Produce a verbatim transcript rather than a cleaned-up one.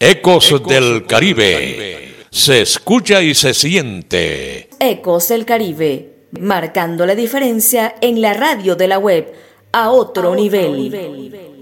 Ecos del Caribe. Se escucha y se siente. Ecos del Caribe, marcando la diferencia en la radio de la web a otro, a otro nivel. nivel.